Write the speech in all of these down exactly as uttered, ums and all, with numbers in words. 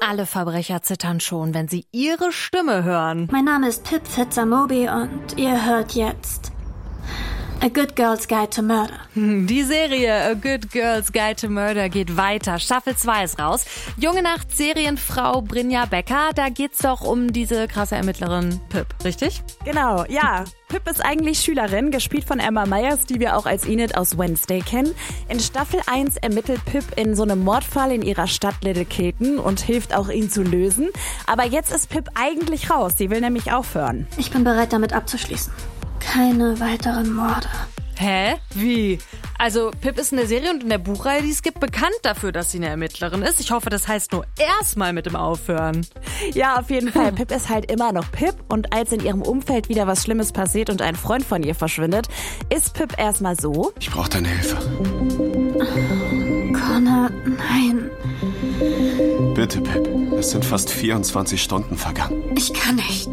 Alle Verbrecher zittern schon, wenn sie ihre Stimme hören. Mein Name ist Pip Fitzamobi und ihr hört jetzt A Good Girl's Guide to Murder. Die Serie A Good Girl's Guide to Murder geht weiter. Staffel zwei ist raus. Junge Nacht Serienfrau Brynja Becker, da geht's doch um diese krasse Ermittlerin Pip, richtig? Genau, ja. Pip ist eigentlich Schülerin, gespielt von Emma Myers, die wir auch als Enid aus Wednesday kennen. In Staffel eins ermittelt Pip in so einem Mordfall in ihrer Stadt Little Kilton und hilft auch, ihn zu lösen. Aber jetzt ist Pip eigentlich raus. Sie will nämlich aufhören. Ich bin bereit, damit abzuschließen. Keine weiteren Morde. Hä? Wie? Also Pip ist in der Serie und in der Buchreihe, die es gibt, bekannt dafür, dass sie eine Ermittlerin ist. Ich hoffe, das heißt nur erstmal mit dem Aufhören. Ja, auf jeden Fall. Pip ist halt immer noch Pip und als in ihrem Umfeld wieder was Schlimmes passiert und ein Freund von ihr verschwindet, ist Pip erstmal so. Ich brauche deine Hilfe. Connor, nein. Bitte, Pip. Es sind fast vierundzwanzig Stunden vergangen. Ich kann nicht.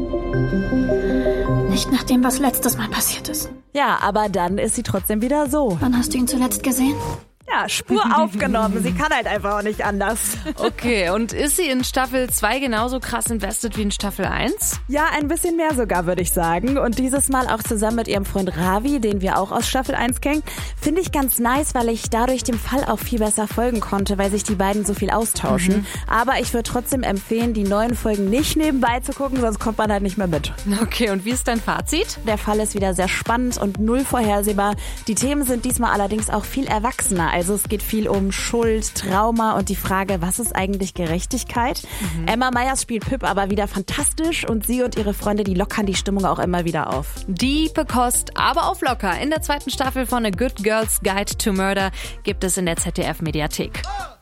Nicht nach dem, was letztes Mal passiert ist. Ja, aber dann ist sie trotzdem wieder so. Wann hast du ihn zuletzt gesehen? Ja, Spur aufgenommen. Sie kann halt einfach auch nicht anders. Okay, und ist sie in Staffel zwei genauso krass invested wie in Staffel eins? Ja, ein bisschen mehr sogar, würde ich sagen. Und dieses Mal auch zusammen mit ihrem Freund Ravi, den wir auch aus Staffel eins kennen. Finde ich ganz nice, weil ich dadurch dem Fall auch viel besser folgen konnte, weil sich die beiden so viel austauschen. Mhm. Aber ich würde trotzdem empfehlen, die neuen Folgen nicht nebenbei zu gucken, sonst kommt man halt nicht mehr mit. Okay, und wie ist dein Fazit? Der Fall ist wieder sehr spannend und null vorhersehbar. Die Themen sind diesmal allerdings auch viel erwachsener. Also es geht viel um Schuld, Trauma und die Frage, was ist eigentlich Gerechtigkeit? Mhm. Emma Myers spielt Pip aber wieder fantastisch und sie und ihre Freunde, die lockern die Stimmung auch immer wieder auf. Diepe Kost, aber auf locker. In der zweiten Staffel von A Good Girl's Guide to Murder gibt es in der Z D F-Mediathek.